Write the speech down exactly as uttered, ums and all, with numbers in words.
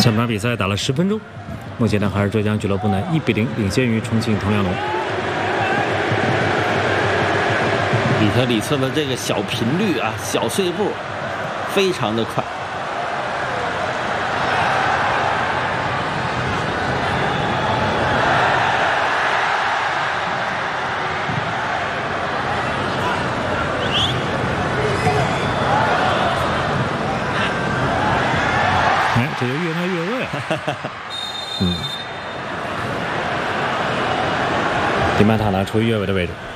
上半场比赛打了十分钟，目前呢还是浙江俱乐部呢一比零领先于重庆铜梁龙。 里特里策的这个小频率啊，小碎步，非常的快。 哎，这就越卖越位。嗯，迪马塔呢处于越位的位置。